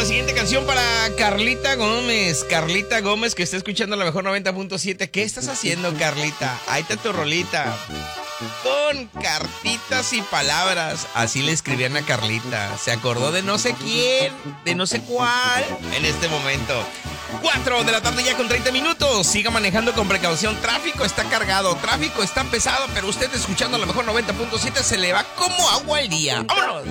la siguiente canción para Carlita Gómez. Carlita Gómez, que está escuchando a la mejor 90.7. ¿Qué estás haciendo, Carlita? Ahí está tu rolita. Con cartitas y palabras. Así le escribían a Carlita. Se acordó de no sé quién, de no sé cuál, en este momento. 4 de la tarde ya con 30 minutos. Siga manejando con precaución. Tráfico está cargado, tráfico está pesado, pero usted escuchando a lo mejor 90.7 se le va como agua el día. ¡Vámonos!